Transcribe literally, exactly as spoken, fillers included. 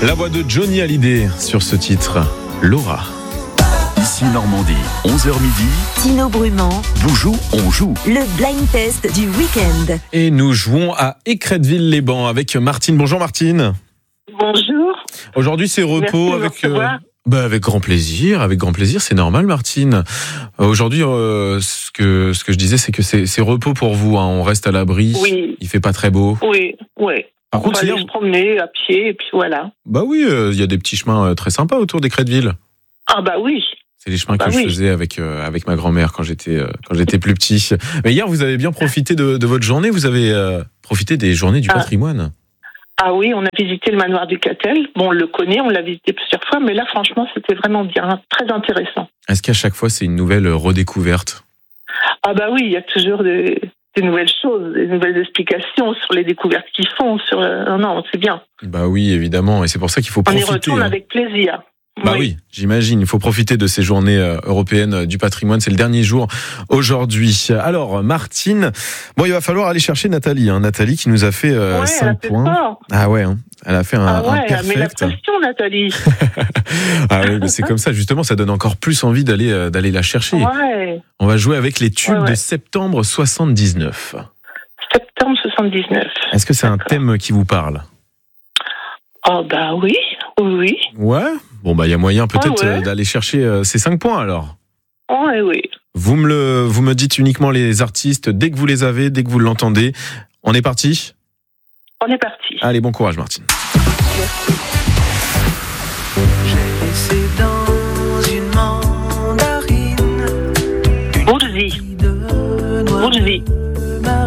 La voix de Johnny Hallyday sur ce titre, Laura. Ici Normandie, onze heures midi. Tino Brument. Boujou, on joue. Le blind test du week-end. Et nous jouons à Écretteville-les-Bains avec Martine. Bonjour Martine. Bonjour. Aujourd'hui c'est repos Merci avec... Euh, bah avec grand plaisir, avec grand plaisir, c'est normal Martine. Euh, aujourd'hui, euh, ce, que, ce que je disais, c'est que c'est, c'est repos pour vous, hein. On reste à l'abri, Oui. Il fait pas très beau. Oui, oui. Par On contre, va hier... aller se promener à pied et puis voilà. Bah oui, il euh, y a des petits chemins euh, très sympas autour d'Écretteville. Ah bah oui. C'est les chemins bah que oui. je faisais avec euh, avec ma grand-mère quand j'étais euh, quand j'étais plus petit. Mais hier, vous avez bien profité de, de votre journée. Vous avez euh, profité des journées du ah. patrimoine. Ah oui, on a visité le manoir du Catel. Bon, on le connaît, on l'a visité plusieurs fois, mais là, franchement, c'était vraiment bien, très intéressant. Est-ce qu'à chaque fois, c'est une nouvelle redécouverte ? Ah bah oui, il y a toujours des, des nouvelles choses, des nouvelles explications sur les découvertes qu'ils font. Sur le... Non, non, c'est bien. Bah oui, évidemment, et c'est pour ça qu'il faut On profiter. y retourne hein. avec plaisir. Bah oui. oui, j'imagine. Il faut profiter de ces journées euh, européennes du patrimoine. C'est le dernier jour aujourd'hui. Alors, Martine, bon, il va falloir aller chercher Nathalie. Hein. Nathalie qui nous a fait euh, ouais, cinq elle a points. fait fort. Ah ouais, hein. Elle a fait un, ah ouais, un perfect. Mais la pression, Nathalie. ah oui, mais c'est comme ça. Justement, ça donne encore plus envie d'aller euh, d'aller la chercher. Ouais. On va jouer avec les tubes ouais, ouais. de septembre soixante-dix-neuf. Septembre soixante-dix-neuf. Est-ce que c'est D'accord. un thème qui vous parle ? Oh bah oui, oui. Ouais. Bon bah il y a moyen peut-être ah ouais. d'aller chercher euh, ces cinq points alors. Ouais, oui. Vous me le, vous me dites uniquement les artistes dès que vous les avez, dès que vous l'entendez. On est parti ? On est parti. Allez, bon courage Martine. Merci. J'ai laissé dans une mandarine Bourzi. de noix Bourzi.